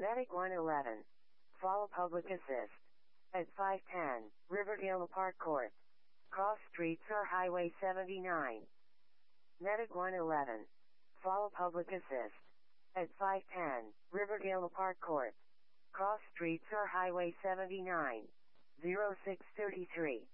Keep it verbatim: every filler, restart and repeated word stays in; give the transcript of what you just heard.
Medic one eleven. Follow public assist. At five ten, Riverdale Park Court. Cross streets or Highway seventy-nine. Medic one eleven. Follow public assist. At five ten, Riverdale Park Court. Cross streets or Highway seventy-nine. zero six three three.